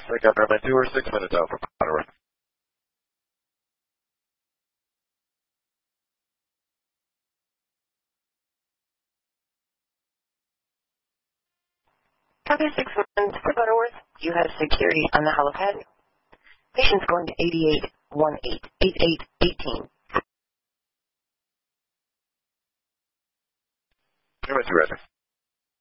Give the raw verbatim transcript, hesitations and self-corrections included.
I got Airman two or six minutes out for Ottawa. Copy six one to Butterworth. You have security on the helipad. Patient's going to eighty-eight one eight, eighty-eight eighteen. Airman two, ready.